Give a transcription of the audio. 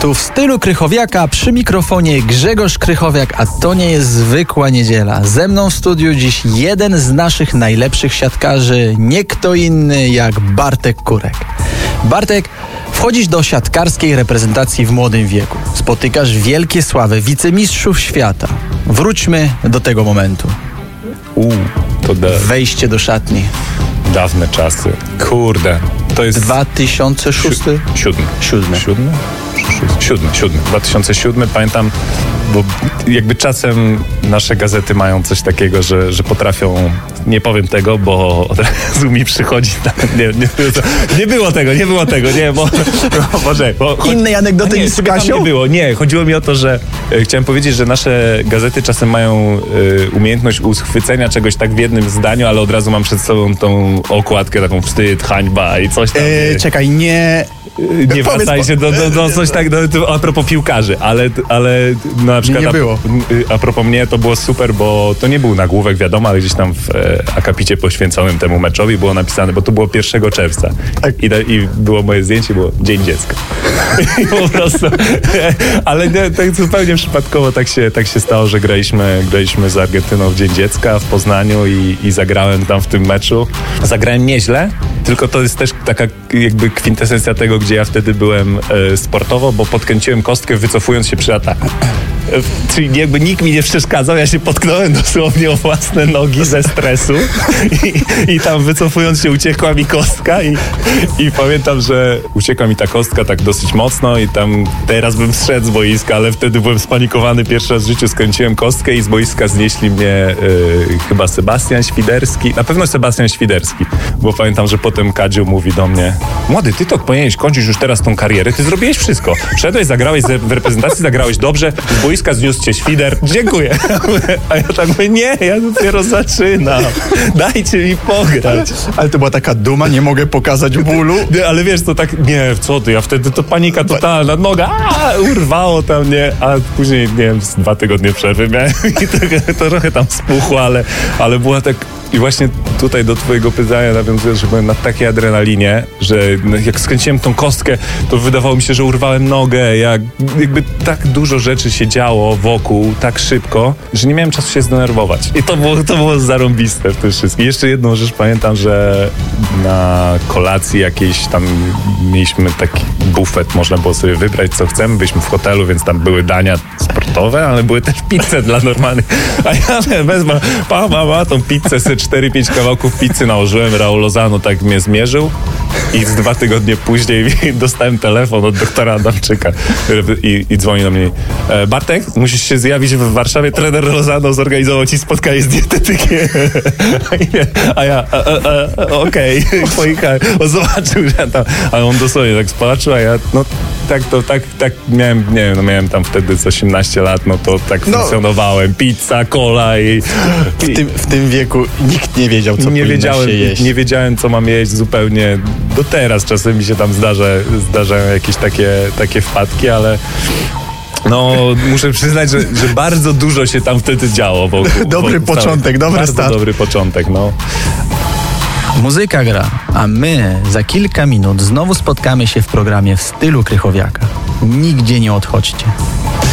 Tu w stylu Krychowiaka przy mikrofonie Grzegorz Krychowiak, a to nie jest zwykła niedziela. Ze mną w studiu dziś jeden z naszych najlepszych siatkarzy, nie kto inny jak Bartek Kurek. Bartek, wchodzisz do siatkarskiej reprezentacji w młodym wieku. Spotykasz wielkie sławy wicemistrzów świata. Wróćmy do tego momentu. Wejście do szatni. Dawne czasy. Kurde. To jest 2006? 2007. Pamiętam, bo jakby czasem nasze gazety mają coś takiego, że potrafią, nie powiem tego, bo od razu mi przychodzi, nie było tego, bo innej anegdoty niż z Kasią? Nie było, chodziło mi o to, że chciałem powiedzieć, że nasze gazety czasem mają umiejętność uchwycenia czegoś tak w jednym zdaniu, ale od razu mam przed sobą tą okładkę, taką wstyd, hańba i coś tam. Czekaj, nie wracajcie do coś tak, a propos piłkarzy, ale na przykład nie było. A propos mnie to było super, bo to nie był nagłówek, wiadomo, ale gdzieś tam w akapicie poświęconym temu meczowi było napisane, bo to było 1 czerwca. Tak. I było moje zdjęcie, było Dzień Dziecka. I po prostu, ale nie, tak zupełnie przypadkowo tak się stało, że graliśmy z Argentyną w Dzień Dziecka w Poznaniu i zagrałem tam w tym meczu. Zagrałem nieźle, tylko to jest też taka jakby kwintesencja tego, gdzie ja wtedy byłem sportowo, bo podkręciłem kostkę, wycofując się przy ataku. Czyli jakby nikt mi nie przeszkadzał, ja się potknąłem dosłownie o własne nogi ze stresu i tam wycofując się uciekła mi kostka i pamiętam, że uciekła mi ta kostka tak dosyć mocno i tam teraz bym zszedł z boiska, ale wtedy byłem spanikowany, pierwszy raz w życiu skręciłem kostkę i z boiska znieśli mnie chyba Sebastian Świderski, na pewno Sebastian Świderski, bo pamiętam, że potem Kadziu mówi do mnie: młody, ty to powinieneś kończyć już teraz tą karierę, ty zrobiłeś wszystko, wszedłeś, zagrałeś w reprezentacji, zagrałeś dobrze, z boiska zniósł cię Świder, dziękuję. A ja tak mówię, nie, ja dopiero zaczynam, dajcie mi pograć. Ale to była taka duma, nie mogę pokazać bólu. Nie, ale wiesz, to tak, nie, co ty, ja wtedy to panika totalna, noga, urwało tam, nie, a później, nie wiem, 2 tygodnie przerwy miałem i to trochę tam spuchło, ale była tak. I właśnie tutaj do twojego pytania nawiązując, że byłem na takiej adrenalinie, że jak skręciłem tą kostkę, to wydawało mi się, że urwałem nogę, jakby tak dużo rzeczy się działo wokół, tak szybko, że nie miałem czasu się zdenerwować. I to było zarąbiste w tym wszystkim. Jeszcze jedną rzecz pamiętam, że na kolacji jakiejś tam mieliśmy taki bufet, można było sobie wybrać co chcemy, byliśmy w hotelu, więc tam były dania sportowe, ale były też pizze dla normalnych. A ja wezmę, tą pizzę, 4-5 kawałków pizzy nałożyłem, Raul Lozano tak mnie zmierzył i z 2 tygodnie później dostałem telefon od doktora Adamczyka i dzwoni do mnie: Bartek, musisz się zjawić w Warszawie, trener Lozano zorganizował ci spotkanie z dietetykiem. A ja okej, pojechałem, zobaczył, że tam, ale on dosłownie tak spatrzył, a ja tak miałem, nie wiem, miałem tam wtedy z 18 lat, to tak funkcjonowałem, pizza, cola i w tym wieku nikt nie wiedział, co powinno się jeść. Nie wiedziałem, co mam jeść zupełnie. Do teraz czasem mi się tam zdarzają jakieś takie wpadki, ale muszę przyznać, że bardzo dużo się tam wtedy działo wokół. Dobry początek, dobry start. Dobry początek, Muzyka gra, a my za kilka minut znowu spotkamy się w programie w stylu Krychowiaka. Nigdzie nie odchodźcie.